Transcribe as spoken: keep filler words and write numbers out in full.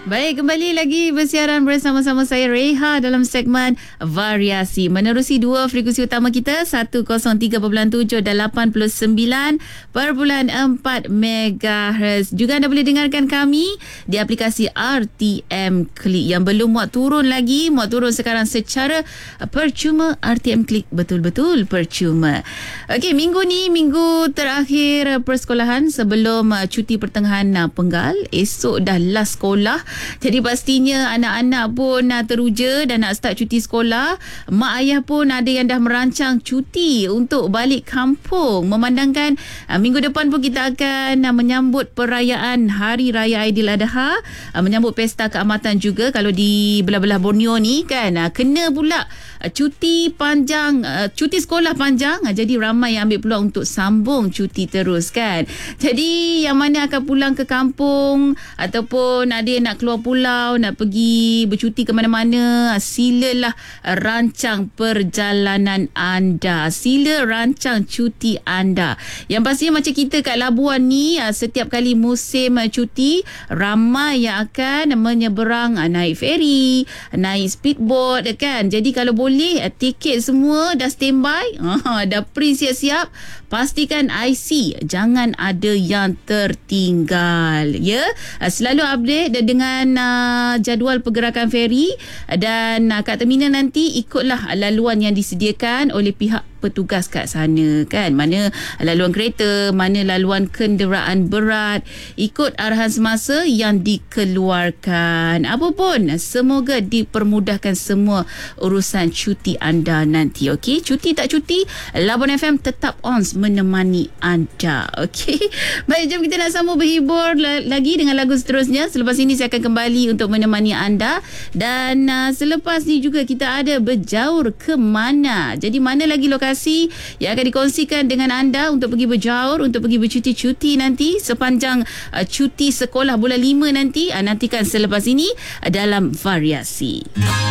Baik, kembali lagi bersiaran bersama-sama saya Reha dalam segmen Variasi. Menerusi dua frekuensi utama kita, seratus tiga perpuluhan tujuh dan lapan puluh sembilan perpuluhan empat megahertz. Juga anda boleh dengarkan kami di aplikasi R T M Klik. Yang belum muat turun lagi, muat turun sekarang secara percuma. R T M Klik betul-betul percuma. Okey, minggu ni minggu terakhir persekolahan sebelum cuti pertengahan penggal. Esok dah last sekolah. Jadi pastinya anak-anak pun uh, teruja dan nak start cuti sekolah. Mak ayah pun ada yang dah merancang cuti untuk balik kampung. Memandangkan uh, minggu depan pun kita akan uh, menyambut perayaan Hari Raya Aidiladha, uh, menyambut pesta keamatan juga kalau di belah-belah Borneo ni kan. Uh, kena pula uh, cuti panjang, uh, cuti sekolah panjang. Uh, jadi ramai yang ambil peluang untuk sambung cuti terus kan. Jadi yang mana akan pulang ke kampung ataupun ada yang nak keluar pulau, nak pergi bercuti ke mana-mana, silalah rancang perjalanan anda. Sila rancang cuti anda. Yang pastinya macam kita kat Labuan ni, setiap kali musim cuti, ramai yang akan menyeberang, naik feri, naik speedboat kan. Jadi kalau boleh, tiket semua dah standby, dah print siap-siap. Pastikan I C jangan ada yang tertinggal ya. Selalu update dengan uh, jadual pergerakan feri dan uh, kat terminal nanti ikutlah laluan yang disediakan oleh pihak petugas kat sana kan. Mana laluan kereta, mana laluan kenderaan berat, ikut arahan semasa yang dikeluarkan. Apapun, semoga dipermudahkan semua urusan cuti anda nanti. Okey, cuti tak cuti, Labuan F M tetap on menemani anda. Okey. Baik, jom kita nak sambung berhibur lagi dengan lagu seterusnya. Selepas ini saya akan kembali untuk menemani anda dan uh, selepas ni juga kita ada berjaur ke mana. Jadi mana lagi lokasi yang akan dikongsikan dengan anda untuk pergi berjaur, untuk pergi bercuti-cuti nanti sepanjang uh, cuti sekolah bulan lima nanti. Uh, nantikan selepas ini uh, dalam Variasi.